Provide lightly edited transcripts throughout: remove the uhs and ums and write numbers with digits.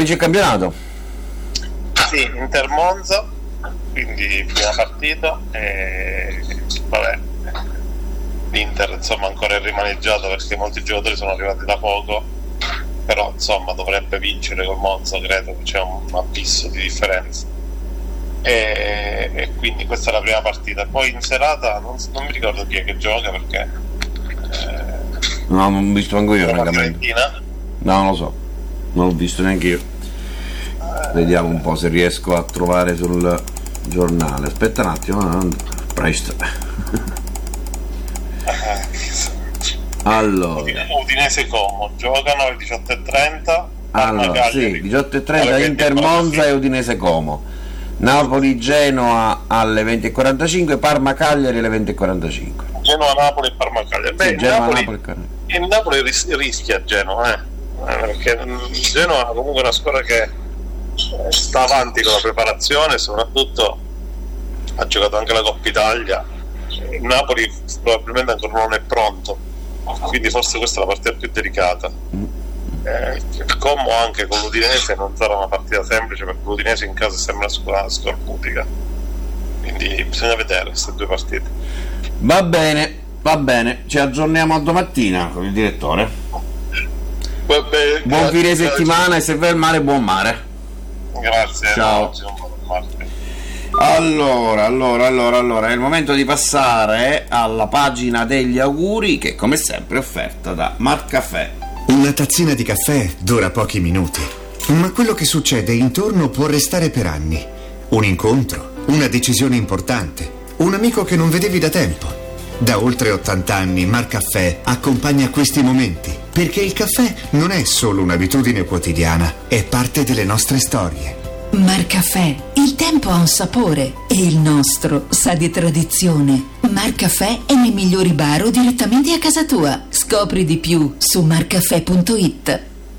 vince il campionato? Sì, Inter Monza, quindi prima partita, e vabbè, l'Inter insomma ancora è rimaneggiato perché molti giocatori sono arrivati da poco, però insomma dovrebbe vincere col Monza, credo che c'è un abisso di differenza, e quindi questa è la prima partita. Poi in serata non mi ricordo chi è che gioca, perché no, non ho visto manco io, francamente. No, non lo so, non l'ho visto neanche io. Vediamo un po' se riesco a trovare sul giornale. Aspetta un attimo, presto. Allora, Udinese Como giocano alle 18:30. Allora, sì, 18:30 Inter Monza e Udinese Como. Napoli Genoa alle 20:45, Parma Cagliari alle 20:45. Genoa Napoli e Parma Cagliari. Beh, sì, il Napoli rischia Genoa, perché Genoa comunque è una squadra che sta avanti con la preparazione, soprattutto ha giocato anche la Coppa Italia. Il Napoli probabilmente ancora non è pronto, quindi forse questa è la partita più delicata. Il Como anche con l'Udinese non sarà una partita semplice, perché l'Udinese in casa sembra una squadra scorbutica, quindi bisogna vedere queste due partite. Va bene, ci aggiorniamo a domattina con il direttore. Buon fine settimana, e se va il mare, buon mare. Grazie. Ciao. Allora, è il momento di passare alla pagina degli auguri, che come sempre è offerta da Marcaffè. Una tazzina di caffè dura pochi minuti, ma quello che succede intorno può restare per anni. Un incontro, una decisione importante, un amico che non vedevi da tempo. Da oltre 80 anni Marcaffè accompagna questi momenti, perché il caffè non è solo un'abitudine quotidiana, è parte delle nostre storie. Marcaffè, il tempo ha un sapore e il nostro sa di tradizione. Marcaffè è nei migliori bar o direttamente a casa tua. Scopri di più su marcaffè.it.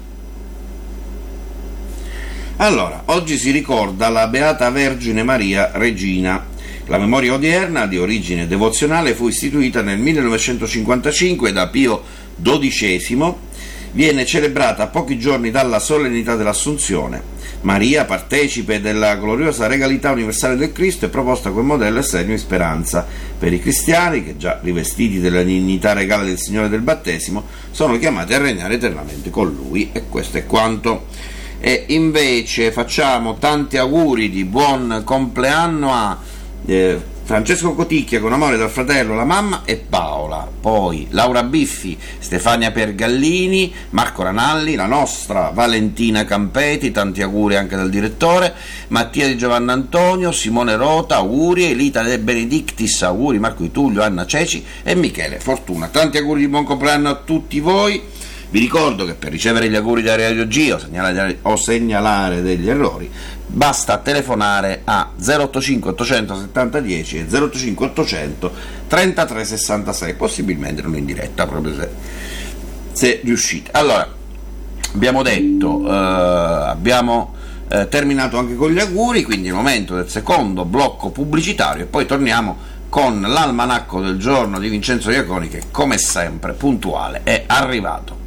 Allora, oggi si ricorda la Beata Vergine Maria Regina. La memoria odierna, di origine devozionale, fu istituita nel 1955 da Pio XII. Viene celebrata a pochi giorni dalla solennità dell'Assunzione. Maria, partecipe della gloriosa regalità universale del Cristo, è proposta come modello e segno di speranza per i cristiani che, già rivestiti della dignità regale del Signore del battesimo, sono chiamati a regnare eternamente con Lui. E questo è quanto. E invece facciamo tanti auguri di buon compleanno a Francesco Coticchia, con amore dal fratello, la mamma e Paola, poi Laura Biffi, Stefania Pergallini, Marco Ranalli, la nostra Valentina Campeti, tanti auguri anche dal direttore, Mattia Di Giovanni Antonio, Simone Rota, auguri, Elita De Benedictis, auguri, Marco Di Tullio, Anna Ceci e Michele Fortuna. Tanti auguri di buon compleanno a tutti voi. Vi ricordo che per ricevere gli auguri da Radio G o segnalare degli errori basta telefonare a 085 870 10 e 085 800 33 66, possibilmente non in diretta, proprio se riuscite. Allora, abbiamo detto, abbiamo terminato anche con gli auguri, quindi è il momento del secondo blocco pubblicitario e poi torniamo con l'almanacco del giorno di Vincenzo Iaconi, che come sempre puntuale è arrivato.